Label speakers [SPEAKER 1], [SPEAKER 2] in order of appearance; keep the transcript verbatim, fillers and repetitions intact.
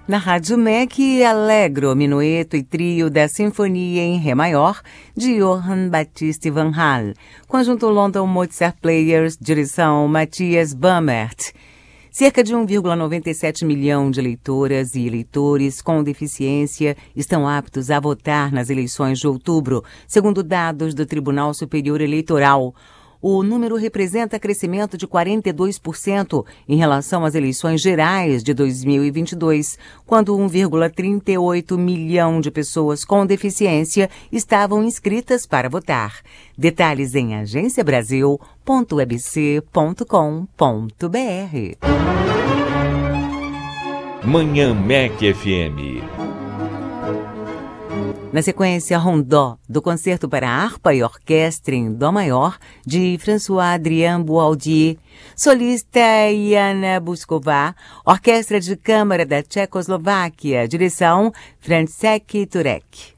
[SPEAKER 1] Na Rádio M E C, Allegro, minueto e trio da Sinfonia em Ré maior, de Johann Baptist van Hal. Conjunto London Mozart Players, direção Matthias Bamert. Cerca de um vírgula noventa e sete milhão de eleitoras e eleitores com deficiência estão aptos a votar nas eleições de outubro, segundo dados do Tribunal Superior Eleitoral. O número representa crescimento de quarenta e dois por cento em relação às eleições gerais de dois mil e vinte e dois, quando um vírgula trinta e oito milhão de pessoas com deficiência estavam inscritas para votar. Detalhes em agência brasil ponto webc ponto com ponto br.
[SPEAKER 2] Manhã M E C F M.
[SPEAKER 1] Na sequência, Rondó, do Concerto para Harpa e Orquestra em Dó Maior, de François-Adrien Boaldier, solista Jana Busková, Orquestra de Câmara da Tchecoslováquia, direção Francesc Turek.